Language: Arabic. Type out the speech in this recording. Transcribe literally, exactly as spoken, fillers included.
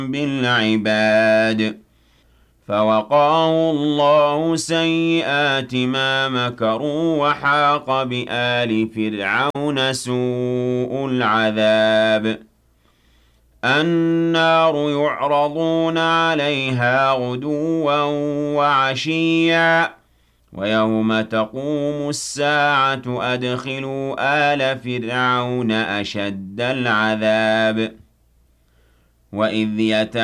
بالعباد فوقاه الله سيئات ما مكروا وحاق بآل فرعون سوء العذاب النار يعرضون عليها غدوا وعشيا ويوم تقوم الساعة أدخلوا آل فرعون أشد العذاب وإذ يتعلمون